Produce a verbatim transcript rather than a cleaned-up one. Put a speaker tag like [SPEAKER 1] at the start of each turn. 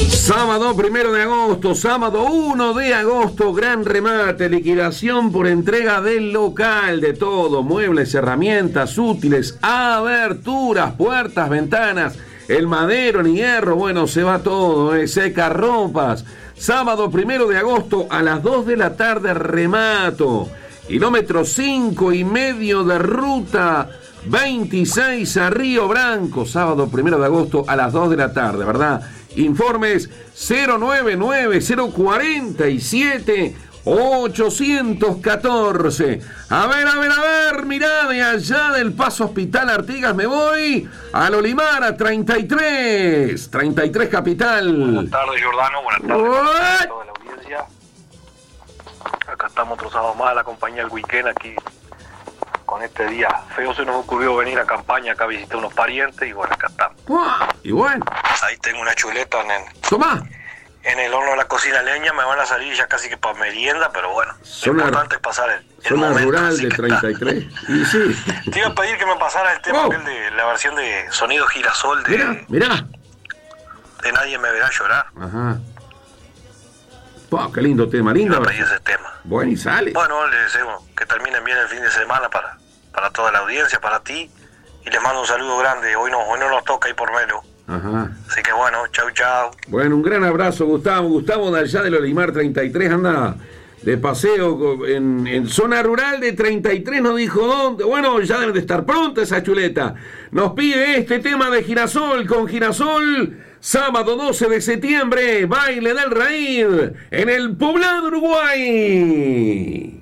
[SPEAKER 1] Sábado primero de agosto, sábado uno de agosto, gran remate, liquidación por entrega del local, de todo, muebles, herramientas útiles, aberturas, puertas, ventanas, el madero, el hierro, bueno, se va todo, eh, seca ropas. Sábado primero de agosto a las dos de la tarde, remato, kilómetro cinco y medio de ruta veintiséis a Río Branco, sábado primero de agosto a las dos de la tarde, ¿verdad? Informes cero nueve nueve cero cuatro siete ocho uno cuatro. A ver, a ver, a ver, mirá, de allá del Paso Hospital Artigas me voy al Olimar a treinta y tres, treinta y tres Capital.
[SPEAKER 2] Buenas tardes, Giordano, buenas tardes a toda la audiencia. Acá estamos otro sábado más, la compañía del weekend aquí. Con este día feo se nos ocurrió venir a campaña acá a visitar unos parientes y bueno, acá estamos.
[SPEAKER 1] Y bueno.
[SPEAKER 2] Ahí tengo una chuleta en el,
[SPEAKER 1] Tomá.
[SPEAKER 2] en el horno de la cocina leña, me van a salir ya casi que para merienda, pero bueno,
[SPEAKER 1] Zona,
[SPEAKER 2] lo importante es pasar el, el
[SPEAKER 1] zona
[SPEAKER 2] momento.
[SPEAKER 1] Rural de treinta y tres. Y sí.
[SPEAKER 2] Te iba a pedir que me pasara el tema
[SPEAKER 1] Oh.
[SPEAKER 2] aquel de la versión de Sonido Girasol de,
[SPEAKER 1] Mirá, mirá.
[SPEAKER 2] de Nadie me verá llorar.
[SPEAKER 1] Ajá. Oh, qué lindo tema, linda.
[SPEAKER 2] Iba a pedir ese tema.
[SPEAKER 1] Bueno, y sale.
[SPEAKER 2] Bueno, les deseo que terminen bien el fin de semana para, para toda la audiencia, para ti. Y les mando un saludo grande. Hoy no, hoy no nos toca ir por Melo.
[SPEAKER 1] Ajá.
[SPEAKER 2] Así que bueno, chau, chau.
[SPEAKER 1] Bueno, un gran abrazo, Gustavo. Gustavo de allá del Olimar treinta y tres anda de paseo en, en zona rural de treinta y tres, no dijo dónde. Bueno, ya debe de estar pronta esa chuleta. Nos pide este tema de Girasol con Girasol. Sábado doce de septiembre, baile del raíz en el Poblado Uruguay.